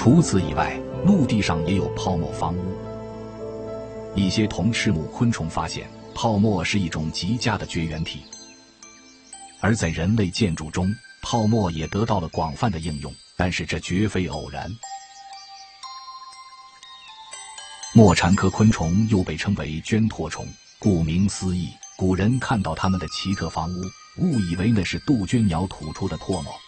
除此以外，陆地上也有泡沫房屋。一些同翅目昆虫发现，泡沫是一种极佳的绝缘体。而在人类建筑中，泡沫也得到了广泛的应用，但是这绝非偶然。墨蝉科昆虫又被称为绢拓虫，顾名思义，古人看到它们的奇特房屋，误以为那是杜鹃鸟吐出的唾沫。